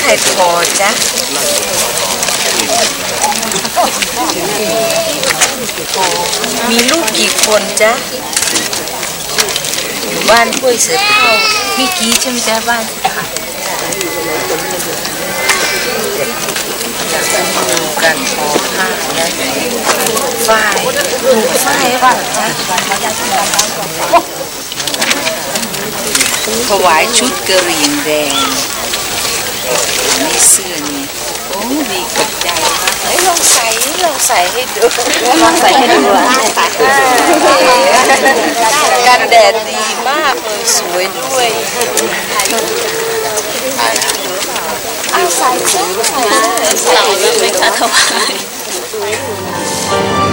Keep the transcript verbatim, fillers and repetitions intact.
รทอจ๊ะมีลูกกี่คนจ๊ะบ้านห้วยเสือเท่ามีกี่ใช่ไหมจ๊ะบ้านค่ะการทอผ้าและฝ้ายปลูกฝ้ายว่าจ๊ะถวายชุดกระเหรี่ยงแดงนี่เสื้อนี่โอ้ดีกับใจมากเลยลองใส่ลองใส่ให้ดูลองใส่ให้ดูอ่ะกันแดดดีมากเลยสวยด้วยเอาใส่ใส่ใส่ใส่ไม่ค่ะถวาย